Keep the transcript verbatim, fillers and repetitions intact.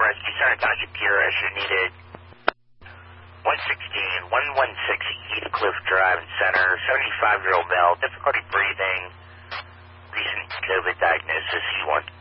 Rescue Center Township Bureau. She needed one sixteen, one sixteen Heathcliff Drive in Center, seventy-five-year-old male, difficulty breathing, recent COVID diagnosis. You want